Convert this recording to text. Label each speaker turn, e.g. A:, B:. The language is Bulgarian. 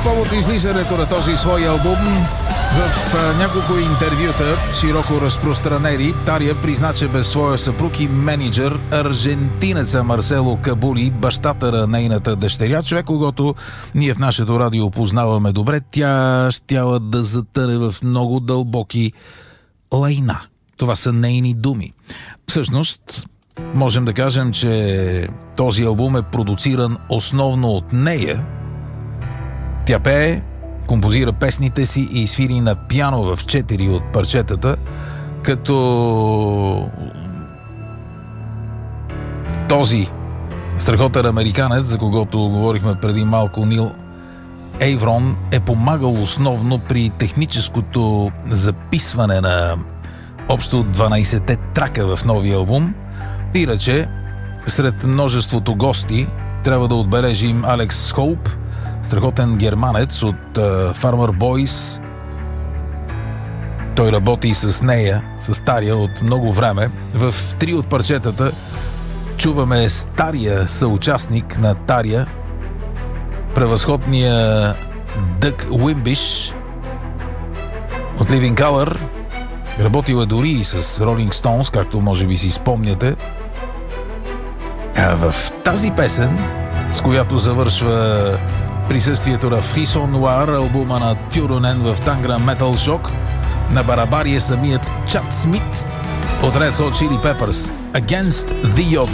A: повод излизането на този свой албум, в няколко интервюта, широко разпространени, Тария призна, че без своя съпруг и менеджер, аржентинеца Марсело Кабули, бащата на нейната дъщеря, човек, когото ние в нашето радио познаваме добре, тя щяла да затъне в много дълбоки лайна. Това са нейни думи. Всъщност, можем да кажем, че този албум е продуциран основно от нея. Тя пее, композира песните си и свири на пиано в 4 от парчетата, като този страхотен американец, за когото говорихме преди малко, Нил Ейврон, е помагал основно при техническото записване на общо 12-те трака в новия албум. Иначе, сред множеството гости трябва да отбележим Алекс Хоуп, страхотен германец от Farmer Boys. Той работи и с нея, с Тария от много време. В 3 от парчетата чуваме стария съучастник на Тария, превъзходния Дъг Уимбиш от Living Colour. Работил е дори и с Rolling Stones, както може би си спомняте. А в тази песен, с която завършва присъствието на Frisson Noir, албума на Тюронен в Tangram Metal Shock, на барабари е самият Чад Смит от Red Hot Chili Peppers, Against the Odds.